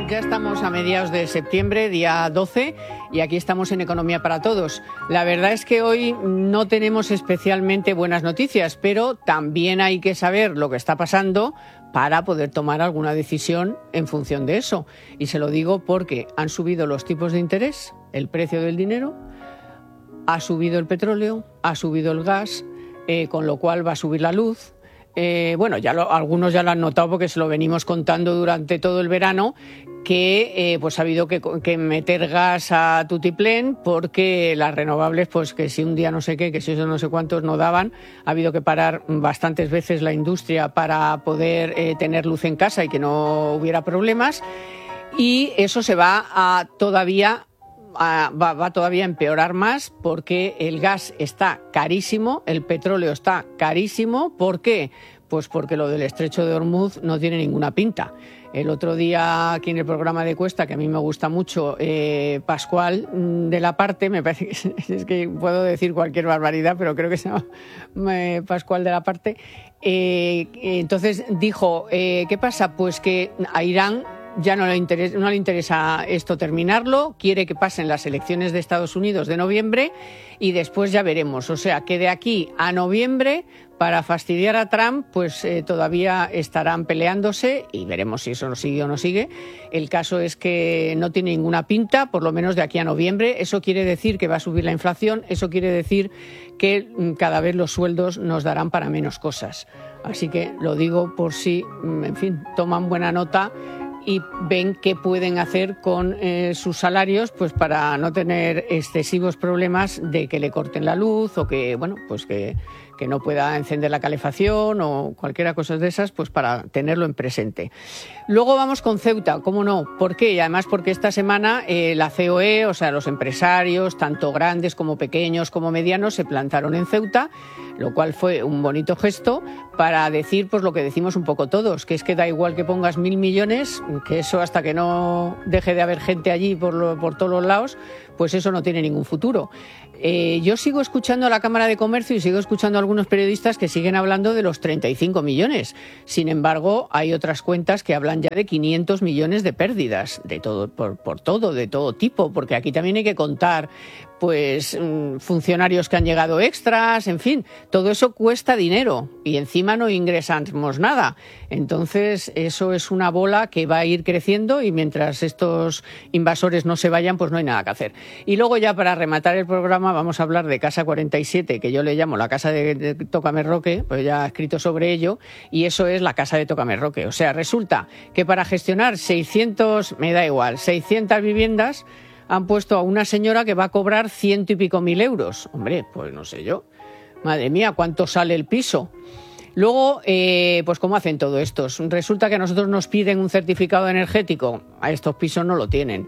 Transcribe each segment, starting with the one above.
Ya estamos a mediados de septiembre, día 12, y aquí estamos en Economía para Todos. La verdad es que hoy no tenemos especialmente buenas noticias, pero también hay que saber lo que está pasando para poder tomar alguna decisión en función de eso. Y se lo digo porque han subido los tipos de interés, el precio del dinero, ha subido el petróleo, ha subido el gas, con lo cual va a subir la luz. Algunos ya lo han notado porque se lo venimos contando durante todo el verano, que pues ha habido que meter gas a tutiplén porque las renovables, pues que si un día no sé qué, que si eso no sé cuántos no daban, ha habido que parar bastantes veces la industria para poder tener luz en casa y que no hubiera problemas, y eso se va todavía a empeorar más porque el gas está carísimo, el petróleo está carísimo. ¿Por qué? Pues porque lo del estrecho de Hormuz no tiene ninguna pinta. El otro día aquí en el programa de Cuesta, que a mí me gusta mucho, Pascual de la Parte, me parece que es que puedo decir cualquier barbaridad, pero creo que se llama Pascual de la Parte, entonces dijo, ¿qué pasa? Pues que a Irán ya no le interesa esto terminarlo, quiere que pasen las elecciones de Estados Unidos de noviembre y después ya veremos. O sea, que de aquí a noviembre, para fastidiar a Trump, pues todavía estarán peleándose y veremos si eso sigue o no sigue. El caso es que no tiene ninguna pinta, por lo menos de aquí a noviembre. Eso quiere decir que va a subir la inflación, eso quiere decir que cada vez los sueldos nos darán para menos cosas. Así que lo digo por si, en fin, toman buena nota y ven qué pueden hacer con sus salarios, pues para no tener excesivos problemas de que le corten la luz o que, bueno, pues que no pueda encender la calefacción o cualquiera cosa de esas, pues para tenerlo en presente. Luego vamos con Ceuta, ¿cómo no? ¿Por qué? Y además porque esta semana la COE, o sea, los empresarios, tanto grandes como pequeños como medianos, se plantaron en Ceuta, lo cual fue un bonito gesto para decir pues lo que decimos un poco todos, que es que da igual que pongas 1.000 millones, que eso hasta que no deje de haber gente allí por todos los lados, pues eso no tiene ningún futuro. Yo sigo escuchando a la Cámara de Comercio y sigo escuchando a algunos periodistas que siguen hablando de los 35 millones. Sin embargo, hay otras cuentas que hablan ya de 500 millones de pérdidas, de todo, por todo, de todo tipo, porque aquí también hay que contar pues funcionarios que han llegado extras, en fin, todo eso cuesta dinero y encima no ingresamos nada. Entonces eso es una bola que va a ir creciendo y mientras estos invasores no se vayan, pues no hay nada que hacer. Y luego ya para rematar el programa vamos a hablar de Casa 47, que yo le llamo la casa de Tócame Roque, pues ya he escrito sobre ello, y eso es la casa de Tócame Roque. O sea, resulta que para gestionar 600 viviendas, han puesto a una señora que va a cobrar 100 y pico mil euros. Hombre, pues no sé yo. Madre mía, ¿cuánto sale el piso? Luego, pues ¿cómo hacen todo esto? Resulta que a nosotros nos piden un certificado energético. A estos pisos no lo tienen.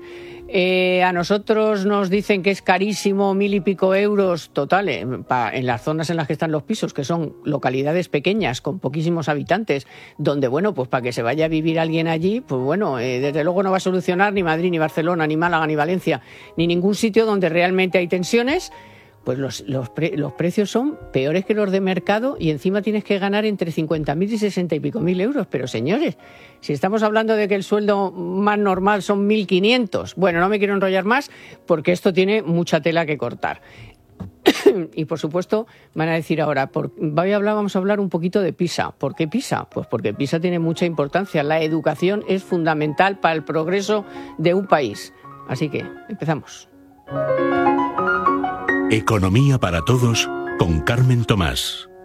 A nosotros nos dicen que es carísimo, 1.000 y pico euros total en las zonas en las que están los pisos, que son localidades pequeñas con poquísimos habitantes, donde, bueno, pues para que se vaya a vivir alguien allí, pues bueno, desde luego no va a solucionar ni Madrid, ni Barcelona, ni Málaga, ni Valencia, ni ningún sitio donde realmente hay tensiones. Pues los precios son peores que los de mercado y encima tienes que ganar entre 50.000 y 60 y pico mil euros. Pero señores, si estamos hablando de que el sueldo más normal son 1.500, bueno, no me quiero enrollar más porque esto tiene mucha tela que cortar. Y por supuesto van a decir ahora, vamos a hablar un poquito de PISA. ¿Por qué PISA? Pues porque PISA tiene mucha importancia. La educación es fundamental para el progreso de un país. Así que empezamos. Economía para Todos con Carmen Tomás.